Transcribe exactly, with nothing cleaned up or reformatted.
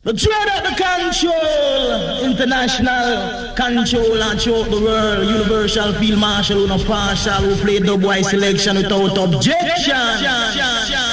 The trade at the control, international control and throughout the world, universal field marshal, who no partial, who play dub white selection without objection.